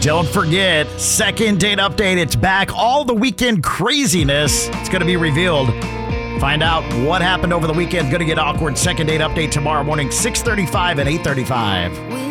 Don't forget, second date update. It's back. All the weekend craziness. It's going to be revealed. Find out what happened over the weekend. Going to get awkward. Second date update tomorrow morning, 6:35 and 8:35.